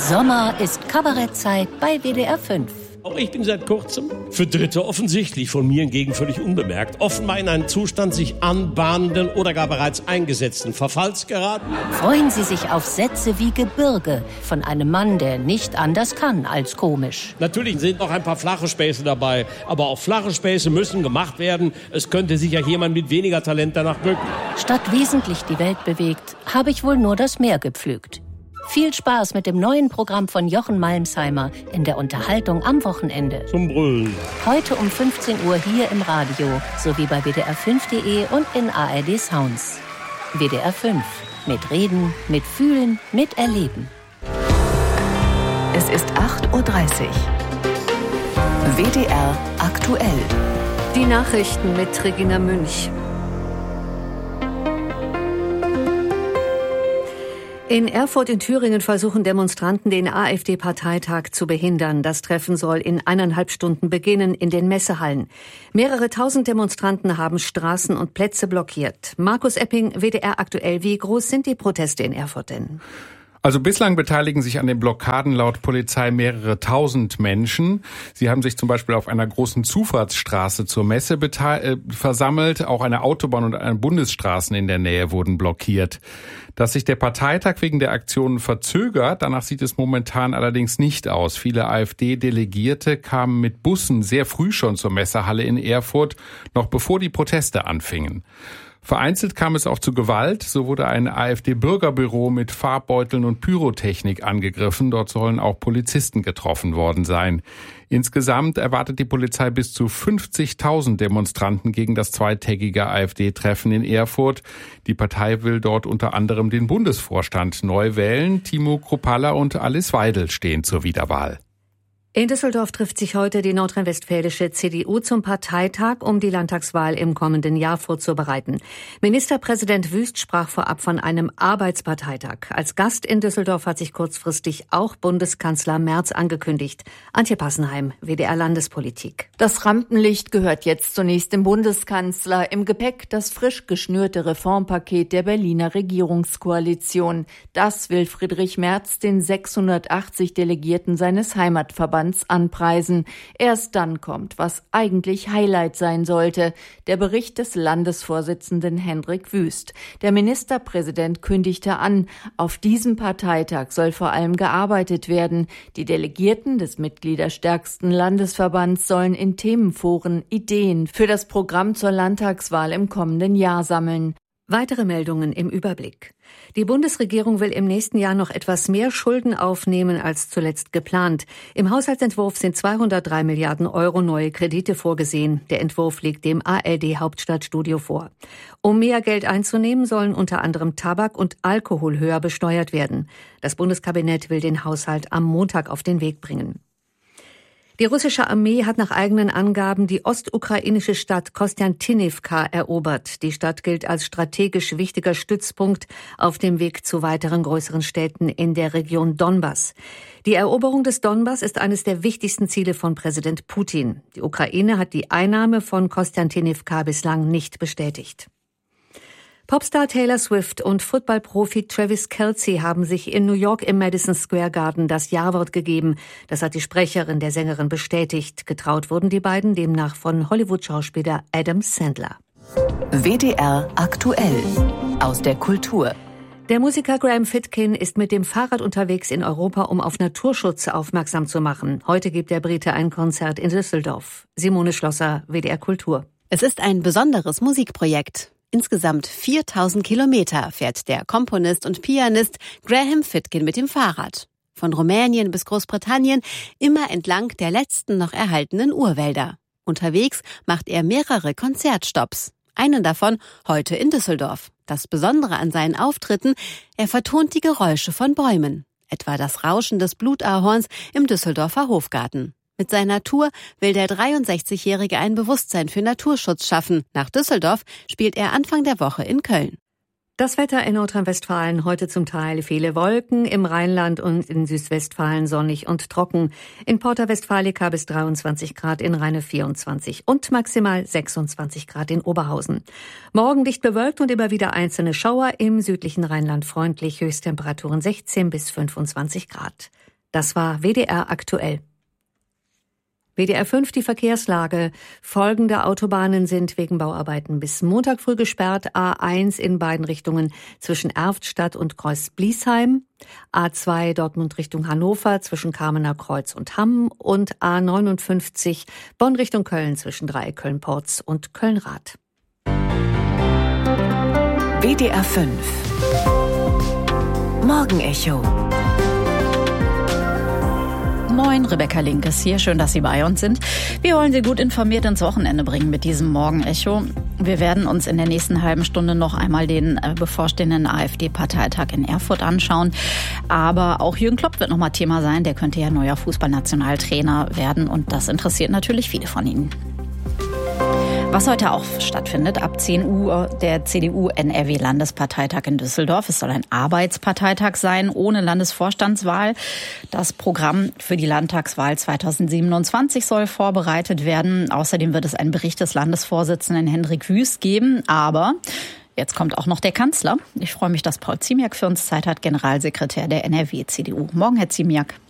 Sommer ist Kabarettzeit bei WDR 5. Auch ich bin seit kurzem, für Dritte offensichtlich, von mir hingegen völlig unbemerkt, offenbar in einen Zustand sich anbahnenden oder gar bereits eingesetzten Verfalls geraten. Freuen Sie sich auf Sätze wie Gebirge von einem Mann, der nicht anders kann als komisch. Natürlich sind noch ein paar flache Späße dabei, aber auch flache Späße müssen gemacht werden. Es könnte sich ja jemand mit weniger Talent danach bücken. Statt wesentlich die Welt bewegt, habe ich wohl nur das Meer gepflügt. Viel Spaß mit dem neuen Programm von Jochen Malmsheimer in der Unterhaltung am Wochenende. Zum Brüllen. Heute um 15 Uhr hier im Radio, sowie bei wdr5.de und in ARD Sounds. WDR 5. Mit Reden, mit Fühlen, mit Erleben. Es ist 8:30 Uhr. WDR aktuell. Die Nachrichten mit Regina Münch. In Erfurt in Thüringen versuchen Demonstranten, den AfD-Parteitag zu behindern. Das Treffen soll in 1,5 Stunden beginnen in den Messehallen. Mehrere tausend Demonstranten haben Straßen und Plätze blockiert. Markus Epping, WDR aktuell. Wie groß sind die Proteste in Erfurt denn? Also bislang beteiligen sich an den Blockaden laut Polizei mehrere tausend Menschen. Sie haben sich zum Beispiel auf einer großen Zufahrtsstraße zur Messe versammelt. Auch eine Autobahn und eine Bundesstraßen in der Nähe wurden blockiert. Dass sich der Parteitag wegen der Aktionen verzögert, danach sieht es momentan allerdings nicht aus. Viele AfD-Delegierte kamen mit Bussen sehr früh schon zur Messehalle in Erfurt, noch bevor die Proteste anfingen. Vereinzelt kam es auch zu Gewalt. So wurde ein AfD-Bürgerbüro mit Farbbeuteln und Pyrotechnik angegriffen. Dort sollen auch Polizisten getroffen worden sein. Insgesamt erwartet die Polizei bis zu 50.000 Demonstranten gegen das zweitägige AfD-Treffen in Erfurt. Die Partei will dort unter anderem den Bundesvorstand neu wählen. Timo Kruppalla und Alice Weidel stehen zur Wiederwahl. In Düsseldorf trifft sich heute die nordrhein-westfälische CDU zum Parteitag, um die Landtagswahl im kommenden Jahr vorzubereiten. Ministerpräsident Wüst sprach vorab von einem Arbeitsparteitag. Als Gast in Düsseldorf hat sich kurzfristig auch Bundeskanzler Merz angekündigt. Antje Passenheim, WDR Landespolitik. Das Rampenlicht gehört jetzt zunächst dem Bundeskanzler. Im Gepäck das frisch geschnürte Reformpaket der Berliner Regierungskoalition. Das will Friedrich Merz den 680 Delegierten seines Heimatverbands anpreisen. Erst dann kommt, was eigentlich Highlight sein sollte, der Bericht des Landesvorsitzenden Hendrik Wüst. Der Ministerpräsident kündigte an, auf diesem Parteitag soll vor allem gearbeitet werden. Die Delegierten des mitgliederstärksten Landesverbands sollen in Themenforen Ideen für das Programm zur Landtagswahl im kommenden Jahr sammeln. Weitere Meldungen im Überblick. Die Bundesregierung will im nächsten Jahr noch etwas mehr Schulden aufnehmen als zuletzt geplant. Im Haushaltsentwurf sind 203 Milliarden Euro neue Kredite vorgesehen. Der Entwurf liegt dem ARD Hauptstadtstudio vor. Um mehr Geld einzunehmen, sollen unter anderem Tabak und Alkohol höher besteuert werden. Das Bundeskabinett will den Haushalt am Montag auf den Weg bringen. Die russische Armee hat nach eigenen Angaben die ostukrainische Stadt Kostjantinivka erobert. Die Stadt gilt als strategisch wichtiger Stützpunkt auf dem Weg zu weiteren größeren Städten in der Region Donbass. Die Eroberung des Donbass ist eines der wichtigsten Ziele von Präsident Putin. Die Ukraine hat die Einnahme von Kostjantinivka bislang nicht bestätigt. Popstar Taylor Swift und Footballprofi Travis Kelce haben sich in New York im Madison Square Garden das Ja-Wort gegeben. Das hat die Sprecherin der Sängerin bestätigt. Getraut wurden die beiden demnach von Hollywood-Schauspieler Adam Sandler. WDR aktuell aus der Kultur. Der Musiker Graham Fitkin ist mit dem Fahrrad unterwegs in Europa, um auf Naturschutz aufmerksam zu machen. Heute gibt der Brite ein Konzert in Düsseldorf. Simone Schlosser, WDR Kultur. Es ist ein besonderes Musikprojekt. Insgesamt 4000 Kilometer fährt der Komponist und Pianist Graham Fitkin mit dem Fahrrad. Von Rumänien bis Großbritannien, immer entlang der letzten noch erhaltenen Urwälder. Unterwegs macht er mehrere Konzertstopps. Einen davon heute in Düsseldorf. Das Besondere an seinen Auftritten, er vertont die Geräusche von Bäumen. Etwa das Rauschen des Blutahorns im Düsseldorfer Hofgarten. Mit seiner Tour will der 63-Jährige ein Bewusstsein für Naturschutz schaffen. Nach Düsseldorf spielt er Anfang der Woche in Köln. Das Wetter in Nordrhein-Westfalen heute zum Teil viele Wolken, im Rheinland und in Südwestfalen sonnig und trocken. In Porta Westfalica bis 23 Grad, in Rheine 24 und maximal 26 Grad in Oberhausen. Morgen dicht bewölkt und immer wieder einzelne Schauer, im südlichen Rheinland freundlich, Höchsttemperaturen 16 bis 25 Grad. Das war WDR aktuell. WDR 5, die Verkehrslage. Folgende Autobahnen sind wegen Bauarbeiten bis Montag früh gesperrt. A1 in beiden Richtungen zwischen Erftstadt und Kreuz-Bliesheim. A2 Dortmund Richtung Hannover zwischen Kamener Kreuz und Hamm. Und A59 Bonn Richtung Köln zwischen Dreieck Köln-Porz und Köln-Rath. WDR 5 Morgenecho. Moin, Rebecca Linkes hier. Schön, dass Sie bei uns sind. Wir wollen Sie gut informiert ins Wochenende bringen mit diesem Morgenecho. Wir werden uns in der nächsten halben Stunde noch einmal den bevorstehenden AfD-Parteitag in Erfurt anschauen. Aber auch Jürgen Klopp wird nochmal Thema sein. Der könnte ja neuer Fußballnationaltrainer werden und das interessiert natürlich viele von Ihnen. Was heute auch stattfindet, ab 10 Uhr der CDU-NRW-Landesparteitag in Düsseldorf. Es soll ein Arbeitsparteitag sein, ohne Landesvorstandswahl. Das Programm für die Landtagswahl 2027 soll vorbereitet werden. Außerdem wird es einen Bericht des Landesvorsitzenden Hendrik Wüst geben. Aber jetzt kommt auch noch der Kanzler. Ich freue mich, dass Paul Ziemiak für uns Zeit hat, Generalsekretär der NRW-CDU. Morgen, Herr Ziemiak.